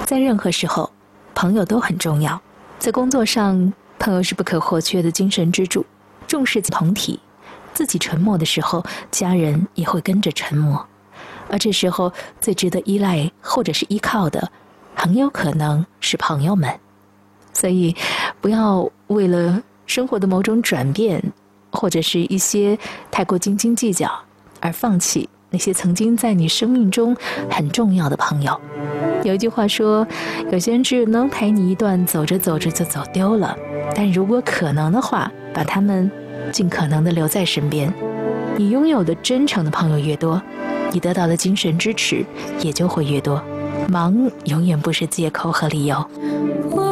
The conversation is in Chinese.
在任何时候，朋友都很重要。在工作上，朋友是不可或缺的精神支柱。重视同体，自己沉默的时候，家人也会跟着沉默。而这时候最值得依赖或者是依靠的，很有可能是朋友们。所以，不要为了生活的某种转变，或者是一些太过斤斤计较，而放弃那些曾经在你生命中很重要的朋友。有一句话说，有些人只能陪你一段，走着走着就走丢了，但如果可能的话，把他们尽可能的留在身边。你拥有的真诚的朋友越多，你得到的精神支持也就会越多。忙永远不是借口和理由。